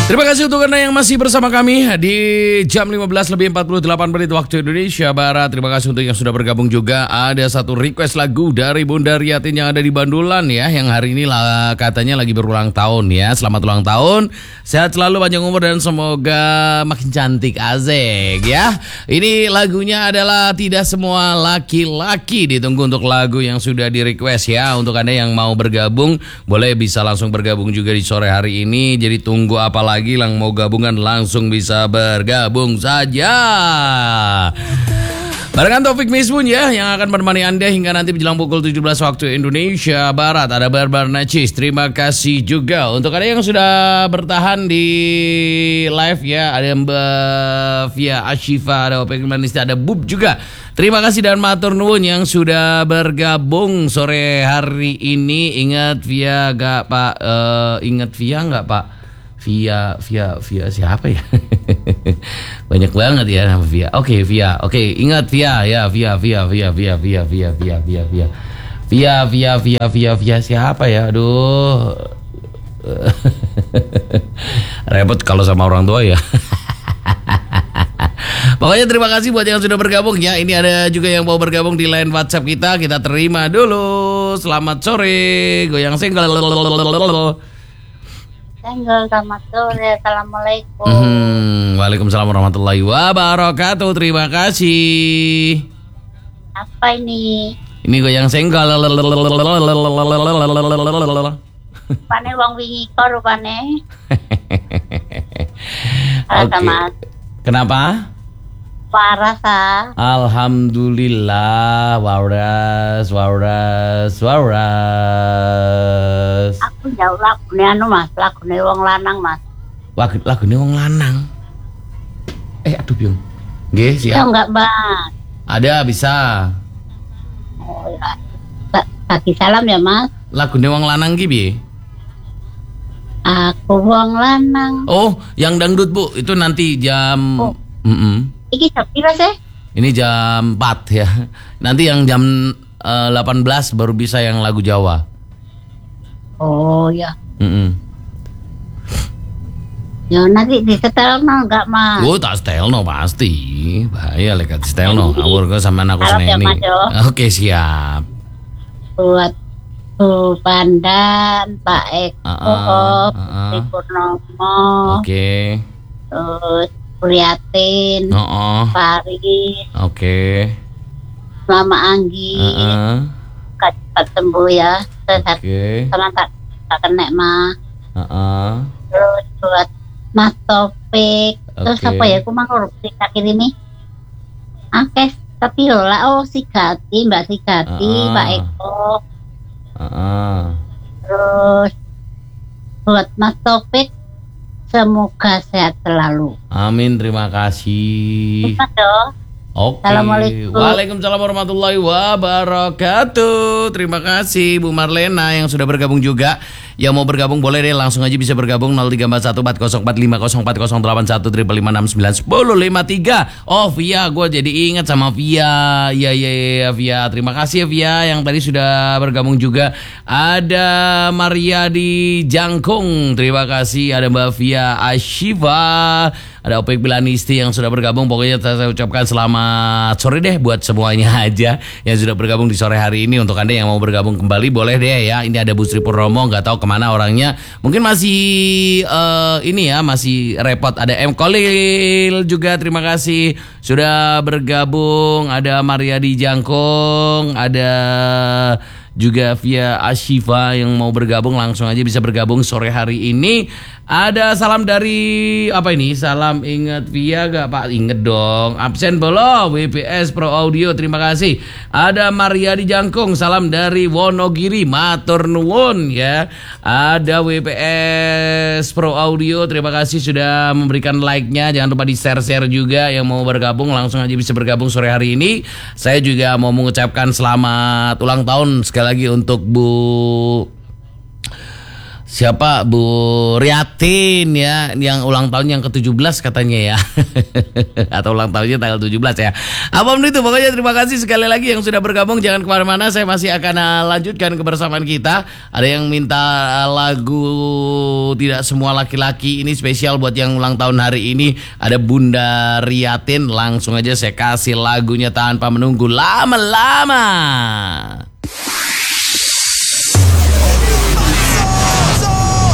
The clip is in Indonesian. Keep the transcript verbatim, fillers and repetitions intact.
Terima kasih untuk Anda yang masih bersama kami di jam lima belas lebih empat puluh delapan menit waktu Indonesia Barat. Terima kasih untuk yang sudah bergabung juga. Ada satu request lagu dari Bunda Riatin yang ada di Bandulan ya, yang hari ini lah katanya lagi berulang tahun ya. Selamat ulang tahun, sehat selalu, panjang umur, dan semoga makin cantik, asik ya. Ini lagunya adalah Tidak Semua Laki-Laki. Ditunggu untuk lagu yang sudah di request ya. Untuk Anda yang mau bergabung, boleh bisa langsung bergabung juga di sore hari ini. Jadi tunggu apa lagi? Lagi yang mau gabungan langsung bisa bergabung saja. Barengan Taufik Misbun ya, yang akan menemani Anda hingga nanti menjelang pukul tujuh belas waktu Indonesia Barat. Ada Barbar Nacis, terima kasih juga untuk Anda yang sudah bertahan di live ya. Ada Mbak Via Ashifa, ada Opek Manista, ada Bub juga. Terima kasih dan matur nuwun yang sudah bergabung sore hari ini. Ingat Via gak Pak? Uh, ingat Via gak Pak? Via, Via, Via siapa ya? Banyak banget ya nama Via. Oke, okay, Via. Oke, okay, ingat Via ya, Via, Via, Via, Via, Via, Via, Via, Via, Via. Via, Via, Via, Via, Via siapa ya? Aduh. Repot kalau sama orang tua ya. Pokoknya terima kasih buat yang sudah bergabung ya. Ini ada juga yang mau bergabung di line WhatsApp kita. Kita terima dulu. Selamat sore. Goyang single. Senggol, selamat sore, assalamualaikum. Hmm, Waalaikumsalam warahmatullahi wabarakatuh. Terima kasih. Apa ini? Ini goyang senggol. Pane wong wingi kok rupane. Oke. Kenapa? Waras ah. Alhamdulillah, waras, waras, waras. Aku jauh lagune anu Mas, lagune wong lanang Mas. Lagu lagune wong lanang. Eh aduh Byung. Nggih, siap. Ya enggak, Mbak. Ada bisa. Oh ya. Bagi salam ya Mas. Lagune wong lanang ki piye? Aku wong lanang. Oh, yang dangdut Bu, itu nanti jam oh. mm -mm. Iki jam pira sih? Ini jam empat ya. Nanti yang jam uh, delapan belas baru bisa yang lagu Jawa. Oh ya. Mm -mm. Ya nanti disetelno enggak Mas? Oh tak setelno pasti. Bahaya lek setelno. Awur kok sampean aku seneni. Oke siap. Buat Bu Pandan, Pak Eko, uh -uh, uh -uh. Purnomo. Oke. Okay. Terus Priatin, uh -uh. Faris. Oke. Okay. Mama Anggi. Uh -uh. Cepat sembuh ya. Sehat. Oke. Sama tak tak kena mah. Uh -uh. Terus buat Mas Topik. Terus okay. apa ya? Aku mah kalau kita kirimi. Akeh tapi lah oh si Gati, Mbak si Gati, uh -uh. Mbak Eko. Uh -uh. Terus buat Mas Topik, semoga sehat selalu. Amin, terima kasih. Terima dong. Oke. Assalamualaikum. Waalaikumsalam warahmatullahi wabarakatuh. Terima kasih Bu Marlena yang sudah bergabung juga. Yang mau bergabung boleh deh langsung aja bisa bergabung nol tiga empat satu empat nol empat lima nol empat nol delapan satu lima lima enam sembilan sepuluh lima tiga. Oh Via, gue jadi ingat sama Via. Iya iya iya Via. Terima kasih ya Via yang tadi sudah bergabung juga. Ada Maria di Jangkung. Terima kasih. Ada Mbak Via Ashifa. Ada Opek Bilanisti yang sudah bergabung. Pokoknya saya ucapkan selamat sore deh buat semuanya aja yang sudah bergabung di sore hari ini. Untuk Anda yang mau bergabung kembali boleh deh ya. Ini ada Bu Sri Purnomo, nggak tahu kemana orangnya. Mungkin masih uh, ini ya, masih repot. Ada M Kolil juga, terima kasih sudah bergabung. Ada Maria di Jangkung, ada juga Via Ashifa yang mau bergabung langsung aja bisa bergabung sore hari ini. Ada salam dari apa ini? Salam ingat Via gak Pak? Inget dong. Absen belum? W P S Pro Audio, terima kasih. Ada Maria di Jangkung, salam dari Wonogiri, matur nuwun ya. Ada W P S Pro Audio, terima kasih sudah memberikan like-nya. Jangan lupa di share-share juga. Yang mau bergabung langsung aja bisa bergabung sore hari ini. Saya juga mau mengucapkan selamat ulang tahun sekali lagi untuk Bu Siapa Bu Riatin ya, yang ulang tahun yang ke tujuh belas katanya ya. Atau ulang tahunnya tanggal tujuh belas ya. Apapun itu pokoknya terima kasih sekali lagi yang sudah bergabung. Jangan kemana-mana, saya masih akan uh, lanjutkan kebersamaan kita. Ada yang minta uh, lagu Tidak Semua Laki-Laki, ini spesial buat yang ulang tahun hari ini. Ada Bunda Riatin, langsung aja saya kasih lagunya tanpa menunggu lama-lama.